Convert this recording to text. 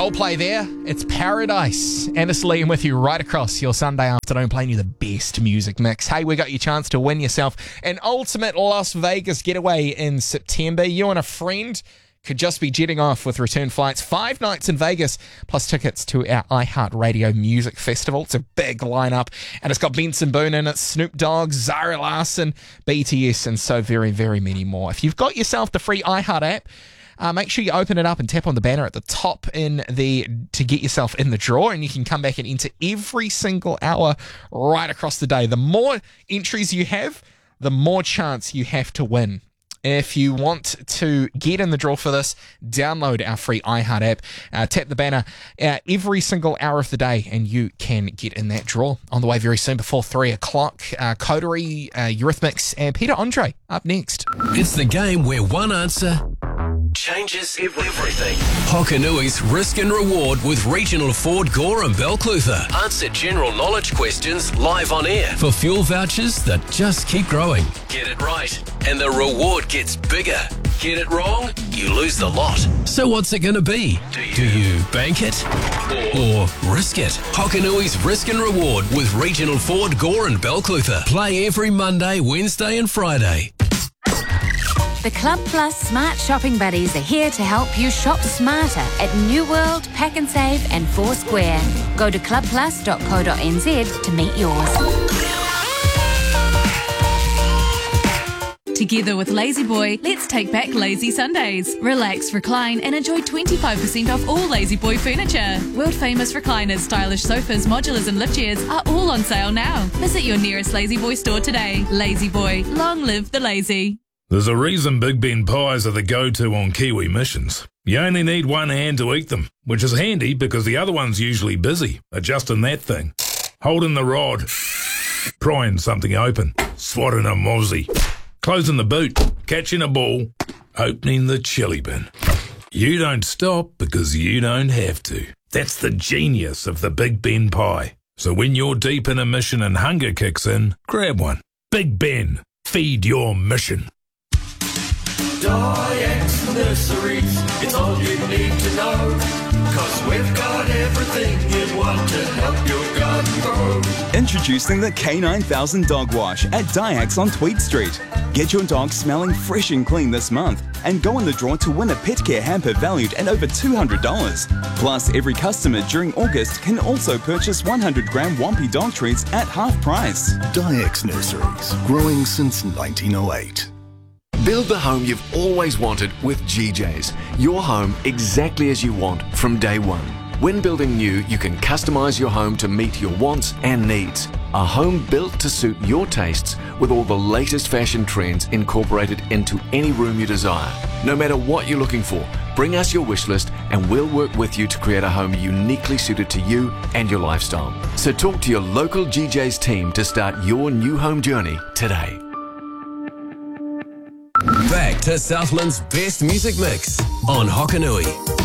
Coldplay there. It's Paradise. Anderson Liam with you right across your Sunday afternoon, playing you the best music mix. Hey, we got your chance to win yourself an ultimate Las Vegas getaway in September. You and a friend could just be jetting off with return flights, 5 nights in Vegas, plus tickets to our iHeartRadio Music Festival. It's a big lineup, and it's got Benson Boone in it, Snoop Dogg, Zara Larsson, BTS, and so very, very many more. If you've got yourself the free iHeart app, make sure you open it up and tap on the banner at the top to get yourself in the draw, and you can come back and enter every single hour right across the day. The more entries you have, the more chance you have to win. If you want to get in the draw for this, download our free iHeart app, tap the banner every single hour of the day, and you can get in that draw. On the way very soon, before 3 o'clock, Coterie, Eurythmics, and Peter Andre up next. It's the game where one answer changes everything. Hokanui's Risk and Reward with Regional Ford Gore and Belclutha. Answer general knowledge questions live on air for fuel vouchers that just keep growing. Get it right, and the reward gets bigger. Get it wrong, you lose the lot. So what's it going to be? Do you bank it or risk it? Hokanui's Risk and Reward with Regional Ford Gore and Belclutha. Play every Monday, Wednesday and Friday. The Club Plus Smart Shopping Buddies are here to help you shop smarter at New World, Pack and Save and Foursquare. Go to clubplus.co.nz to meet yours. Together with Lazy Boy, let's take back lazy Sundays. Relax, recline and enjoy 25% off all Lazy Boy furniture. World famous recliners, stylish sofas, modulars and lift chairs are all on sale now. Visit your nearest Lazy Boy store today. Lazy Boy, long live the lazy. There's a reason Big Ben pies are the go-to on Kiwi missions. You only need one hand to eat them, which is handy because the other one's usually busy adjusting that thing, holding the rod, prying something open, swatting a mozzie, closing the boot, catching a ball, opening the chili bin. You don't stop because you don't have to. That's the genius of the Big Ben pie. So when you're deep in a mission and hunger kicks in, grab one. Big Ben, feed your mission. Diax Nurseries, it's all you need to know, 'cause we've got everything you'd want to help your garden grow. Introducing the K9000 Dog Wash at Diax on Tweed Street. Get your dog smelling fresh and clean this month and go in the draw to win a pet care hamper valued at over $200. Plus, every customer during August can also purchase 100-gram Wampy dog treats at half price. Diax Nurseries, growing since 1908. Build the home you've always wanted with GJ's. Your home exactly as you want from day one. When building new, you can customise your home to meet your wants and needs. A home built to suit your tastes with all the latest fashion trends incorporated into any room you desire. No matter what you're looking for, bring us your wish list and we'll work with you to create a home uniquely suited to you and your lifestyle. So talk to your local GJ's team to start your new home journey today. Back to Southland's best music mix on Hokanui.